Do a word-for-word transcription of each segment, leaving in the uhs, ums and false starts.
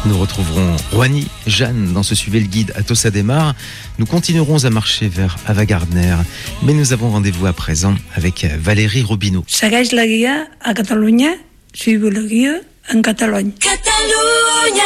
Nous retrouverons Rouhani, Jeanne dans ce Suivez le guide à Tossa de Mar. Nous continuerons à marcher vers Ava Gardner, mais nous avons rendez-vous à présent avec Valérie Robineau. Segueix la guia a Catalunya, Suivez le guide en Catalogne. Catalunya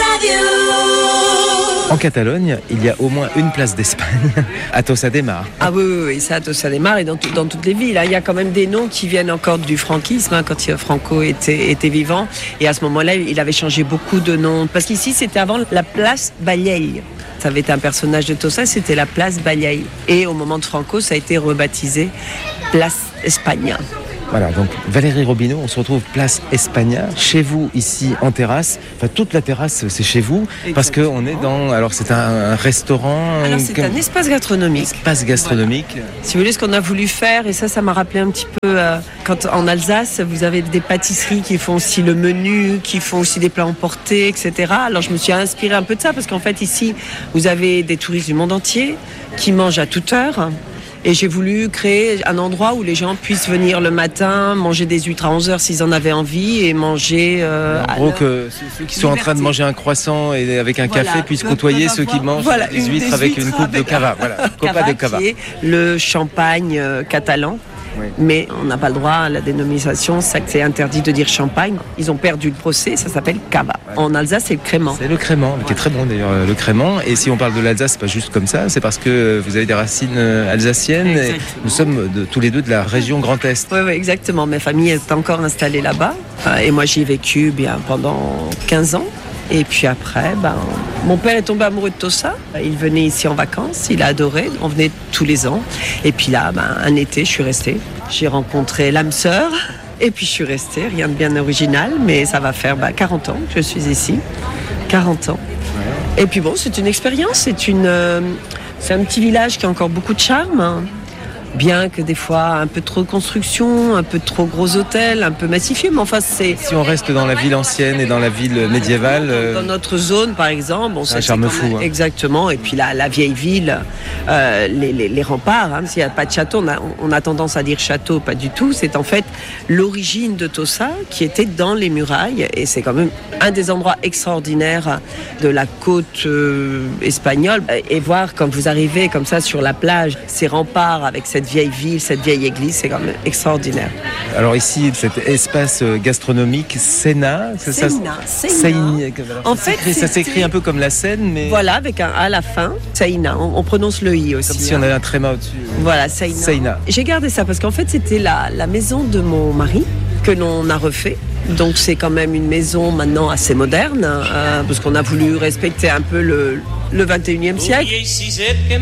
Radio. En Catalogne, il y a au moins une place d'Espagne à Tossa de Mar. Ah oui, oui, oui, ça à Tossa de Mar et dans, tout, dans toutes les villes. Hein. Il y a quand même des noms qui viennent encore du franquisme, hein, quand Franco était, était vivant. Et à ce moment-là, il avait changé beaucoup de noms. Parce qu'ici, c'était avant la place Balley. Ça avait été un personnage de Tossa, c'était la place Balley. Et au moment de Franco, ça a été rebaptisé Place Espagne. Voilà, donc Valérie Robineau, on se retrouve place Espagne, chez vous ici en terrasse. Enfin, toute la terrasse, c'est chez vous. Exactement. Parce qu'on est dans. Alors, c'est un, un restaurant. Alors, c'est un espace gastronomique. Espace gastronomique. Voilà. Si vous voulez, ce qu'on a voulu faire, et ça, ça m'a rappelé un petit peu. Euh, quand en Alsace, vous avez des pâtisseries qui font aussi le menu, qui font aussi des plats emportés, et cetera. Alors, je me suis inspirée un peu de ça, parce qu'en fait, ici, vous avez des touristes du monde entier qui mangent à toute heure. Et j'ai voulu créer un endroit où les gens puissent venir le matin, manger des huîtres à onze heures s'ils en avaient envie et manger... Euh, en gros, que ceux qui sont liberté. En train de manger un croissant et avec un voilà, café puissent côtoyer ceux qui mangent voilà, des huîtres des avec huîtres une coupe avec de cava. Voilà, cava, de cava. Qui est le champagne euh, catalan. Oui. Mais on n'a pas le droit à la dénomination, c'est que c'est interdit de dire champagne. Ils ont perdu le procès, ça s'appelle cava. Ouais. En Alsace, c'est le crément. C'est le crément, ouais. Qui est très bon d'ailleurs, le crément. Et si on parle de l'Alsace, c'est pas juste comme ça, c'est parce que vous avez des racines alsaciennes. Et nous sommes de, tous les deux de la région Grand Est. Oui, oui, exactement. Ma famille est encore installée là-bas. Et moi, j'y ai vécu bien pendant quinze ans. Et puis après, ben, mon père est tombé amoureux de Tossa. Il venait ici en vacances, il a adoré. On venait tous les ans. Et puis là, ben, un été, je suis restée. J'ai rencontré l'âme sœur. Et puis je suis restée. Rien de bien original, mais ça va faire ben, quarante ans que je suis ici. quarante ans. Et puis bon, c'est une expérience. C'est, une, euh, c'est un petit village qui a encore beaucoup de charme. Hein. Bien que des fois un peu trop de construction, un peu trop gros hôtels, un peu massifié, mais enfin c'est... Si on reste dans la ville ancienne et dans la ville médiévale... Dans, dans notre zone par exemple... Bon, c'est un charme fou. Hein. Exactement, et puis la, la vieille ville, euh, les, les, les remparts, hein, s'il n'y a pas de château, on a, on a tendance à dire château, pas du tout, c'est en fait l'origine de Tossa qui était dans les murailles, et c'est quand même un des endroits extraordinaires de la côte euh, espagnole, et voir quand vous arrivez comme ça sur la plage, ces remparts avec cette vieille ville, cette vieille église, c'est quand même extraordinaire. Alors ici, cet espace gastronomique, Seina, c'est ça. Seina. Seina. En fait, s'écrit, ça s'écrit un peu comme la Seine, mais voilà, avec un A à la fin. Seina. On, on prononce le i aussi. Comme si on avait un tréma au-dessus. Voilà, Seina. Seina. J'ai gardé ça parce qu'en fait, c'était la, la maison de mon mari que l'on a refait. Donc c'est quand même une maison maintenant assez moderne, euh, parce qu'on a voulu respecter un peu le, le vingt et unième siècle.